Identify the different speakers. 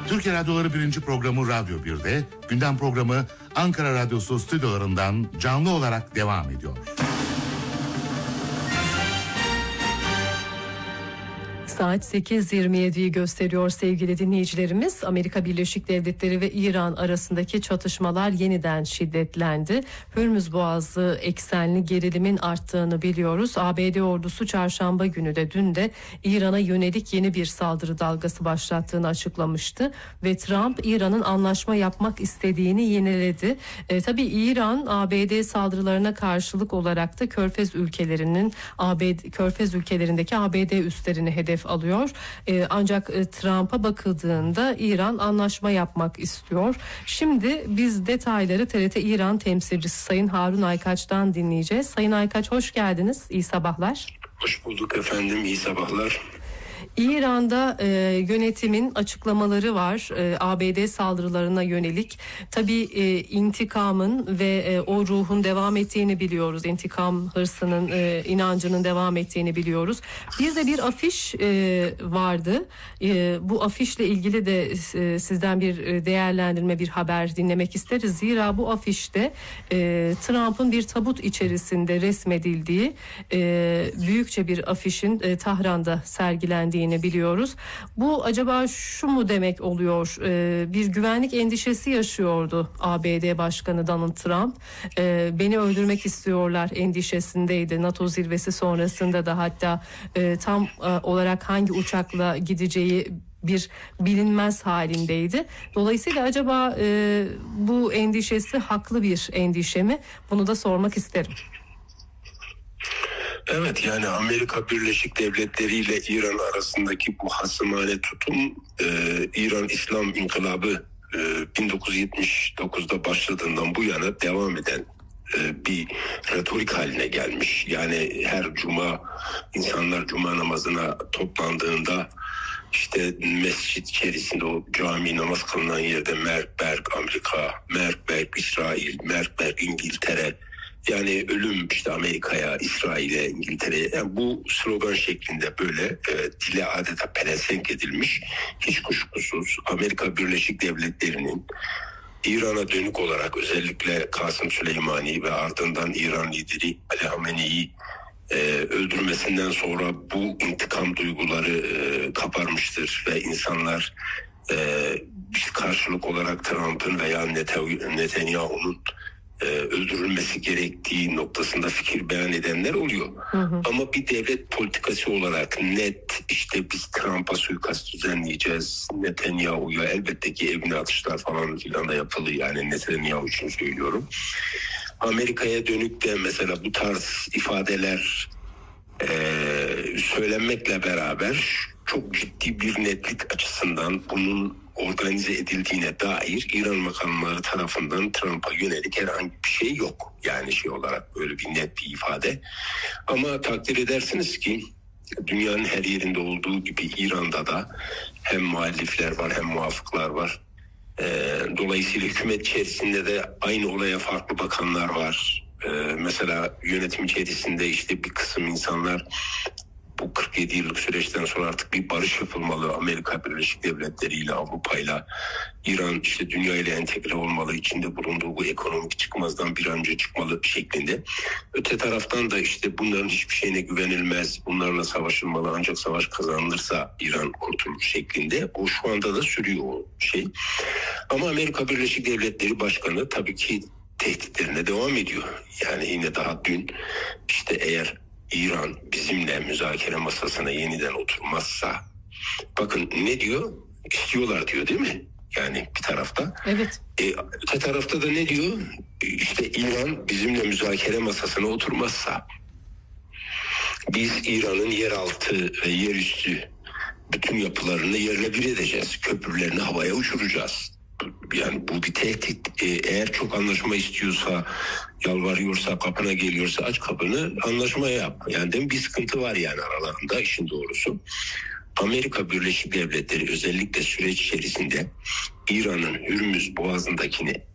Speaker 1: Türkiye Radyoları 1. programı Radyo 1'de, gündem programı Ankara Radyosu stüdyolarından canlı olarak devam ediyor.
Speaker 2: Saat 8.27'yi gösteriyor sevgili dinleyicilerimiz. Amerika Birleşik Devletleri ve İran arasındaki çatışmalar yeniden şiddetlendi. Hürmüz Boğazı eksenli gerilimin arttığını biliyoruz. ABD ordusu çarşamba günü de dün de İran'a yönelik yeni bir saldırı dalgası başlattığını açıklamıştı. Ve Trump İran'ın anlaşma yapmak istediğini yineledi. Tabii İran ABD saldırılarına karşılık olarak da Körfez ülkelerindeki ABD üslerini hedef alıyor. Ancak Trump'a bakıldığında İran anlaşma yapmak istiyor. Şimdi biz detayları TRT İran temsilcisi Sayın Harun Aykaç'tan dinleyeceğiz. Sayın Aykaç, hoş geldiniz. İyi sabahlar.
Speaker 3: Hoş bulduk efendim. İyi sabahlar.
Speaker 2: İran'da yönetimin açıklamaları var ABD saldırılarına yönelik. Tabii intikamın ve o ruhun devam ettiğini biliyoruz. İntikam hırsının, inancının devam ettiğini biliyoruz. Bir de bir afiş vardı. Bu afişle ilgili de sizden bir değerlendirme, bir haber dinlemek isteriz. Zira bu afişte Trump'ın bir tabut içerisinde resmedildiği büyükçe bir afişin Tahran'da sergilendiğini biliyoruz. Bu acaba şu mu demek oluyor? Bir güvenlik endişesi yaşıyordu ABD Başkanı Donald Trump. Beni öldürmek istiyorlar endişesindeydi. NATO zirvesi sonrasında da hatta tam olarak hangi uçakla gideceği bir bilinmez halindeydi. Dolayısıyla acaba bu endişesi haklı bir endişe mi? Bunu da sormak isterim.
Speaker 3: Evet, yani Amerika Birleşik Devletleri ile İran arasındaki bu hasımane tutum İran İslam İnkılabı 1979'da başladığından bu yana devam eden bir retorik haline gelmiş. Yani her cuma insanlar cuma namazına toplandığında işte mescit içerisinde o cami namaz kılınan yerde Merkberg Amerika, Merkberg İsrail, Merkberg İngiltere, yani ölüm işte Amerika'ya, İsrail'e, İngiltere'ye, yani bu slogan şeklinde böyle dile adeta pelesenk edilmiş. Hiç kuşkusuz Amerika Birleşik Devletleri'nin İran'a dönük olarak özellikle Kasım Süleymani ve ardından İran lideri Ali Hamene'yi öldürmesinden sonra bu intikam duyguları kaparmıştır ve insanlar karşılık olarak Trump'ın veya Netanyahu'nun öldürülmesi gerektiği noktasında fikir beyan edenler oluyor. Ama bir devlet politikası olarak net işte biz Trump'a suikast düzenleyeceğiz, Netanyahu'ya elbette ki evine atışlar falan filan da yapıldı, yani Netanyahu için söylüyorum. Amerika'ya dönük de mesela bu tarz ifadeler söylenmekle beraber çok ciddi bir netlik açısından bunun organize edildiğine dair İran makamları tarafından Trump'a yönelik herhangi bir şey yok. Yani şey olarak böyle bir net bir ifade. Ama takdir edersiniz ki dünyanın her yerinde olduğu gibi İran'da da hem muhalifler var hem muvafıklar var. Dolayısıyla hükümet içerisinde de aynı olaya farklı bakanlar var. Mesela yönetim içerisinde işte bir kısım insanlar bu 47 yıllık süreçten sonra artık bir barış yapılmalı. Amerika Birleşik Devletleri ile Avrupa ile İran işte dünya ile entegre olmalı. İçinde bulunduğu bu ekonomik çıkmazdan bir an önce çıkmalı şeklinde. Öte taraftan da işte bunların hiçbir şeyine güvenilmez. Bunlarla savaşılmalı, ancak savaş kazanılırsa İran kurtulur şeklinde. O şu anda da sürüyor o şey. Ama Amerika Birleşik Devletleri Başkanı tabii ki tehditlerine devam ediyor. Yani yine daha dün işte eğer İran bizimle müzakere masasına yeniden oturmazsa, bakın ne diyor? İstiyorlar diyor, değil mi? Yani bir tarafta.
Speaker 2: Evet.
Speaker 3: Öte tarafta da ne diyor? İşte İran bizimle müzakere masasına oturmazsa biz İran'ın yeraltı ve yerüstü bütün yapılarını yerle bir edeceğiz. Köprülerini havaya uçuracağız. Yani bu bir tehdit. Eğer çok anlaşma istiyorsa, yalvarıyorsa, kapına geliyorsa aç kapını, anlaşma yap. Yani değil mi? Bir sıkıntı var yani aralarında, işin doğrusu. Amerika Birleşik Devletleri özellikle süreç içerisinde İran'ın Hürmüz Boğazı'ndakini